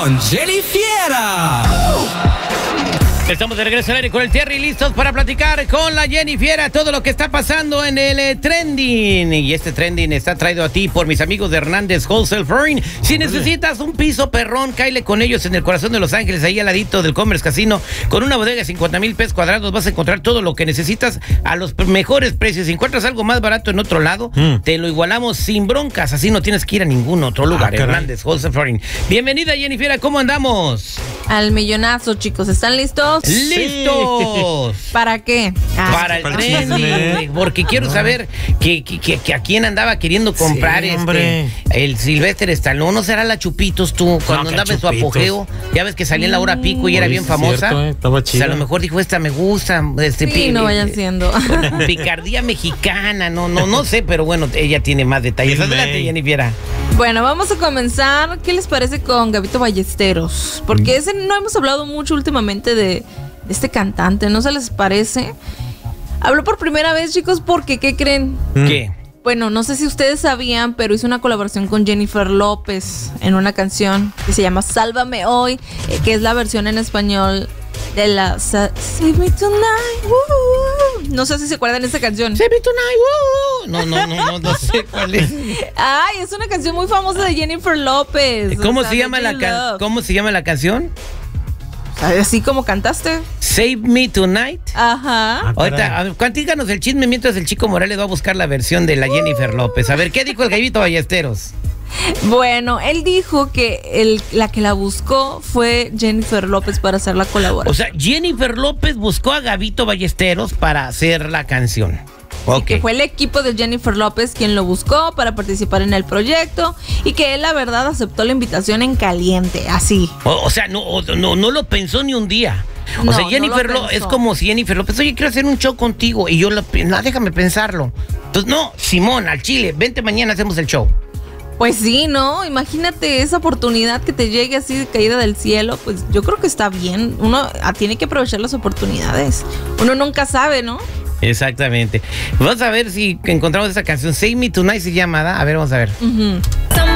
con Jenny Fiera. Estamos de regreso al aire con el Terry, listos para platicar con la Jenny Fiera todo lo que está pasando en el trending. Y este trending está traído a ti por mis amigos de Hernández Wholesale Flooring. Si necesitas un piso perrón, cáile con ellos en el corazón de Los Ángeles, ahí al ladito del Commerce Casino, con una bodega de 50,000 pesos cuadrados. Vas a encontrar todo lo que necesitas a los mejores precios. Si encuentras algo más barato en otro lado, te lo igualamos sin broncas. Así no tienes que ir a ningún otro lugar. Hernández Wholesale Flooring. Bienvenida, Jenny Fiera, ¿cómo andamos? Al millonazo, chicos. ¿Están listos? ¡Listos! ¿Para qué? Para el trending, porque quiero saber que a quién andaba queriendo comprar el Sylvester Stallone. ¿No será la Chupitos tú? Cuando andaba en su apogeo, ya ves que salía en la hora pico y era bien famosa. Cierto, estaba chida. O sea, a lo mejor dijo, esta me gusta. Sí, no vayan siendo. Picardía mexicana, no sé, pero bueno, ella tiene más detalles. Adelante, Jenny Fiera. Bueno, vamos a comenzar. ¿Qué les parece con Gabito Ballesteros? Porque ese no hemos hablado mucho últimamente de este cantante, ¿no se les parece? Habló por primera vez, chicos, porque ¿qué creen? ¿Qué? Bueno, no sé si ustedes sabían, pero hizo una colaboración con Jennifer López en una canción que se llama Sálvame Hoy, que es la versión en español de la Save Me Tonight. No sé si se acuerdan de esta canción. Save Me Tonight. No sé cuál es. Ay, es una canción muy famosa de Jennifer López. ¿Cómo se llama la canción? Así como cantaste. Save Me Tonight. Ajá. Ahorita, cuantíganos el chisme mientras el Chico Morales va a buscar la versión de la Jennifer López. A ver, ¿qué dijo el Gabito Ballesteros? Bueno, él dijo que la que la buscó fue Jennifer López para hacer la colaboración. O sea, Jennifer López buscó a Gabito Ballesteros para hacer la canción. Que fue el equipo de Jennifer López quien lo buscó para participar en el proyecto y que él la verdad aceptó la invitación en caliente, así. O sea, no lo pensó ni un día. O sea, Jennifer López es como si Jennifer López, oye, quiero hacer un show contigo. Y yo, déjame pensarlo. Entonces, no, Simón, al Chile, vente mañana, hacemos el show. Pues sí, ¿no? Imagínate esa oportunidad que te llegue así de caída del cielo. Pues yo creo que está bien. Uno tiene que aprovechar las oportunidades. Uno nunca sabe, ¿no? Exactamente. Vamos a ver si encontramos esa canción. Save Me Tonight se llama, ¿da? A ver, vamos a ver.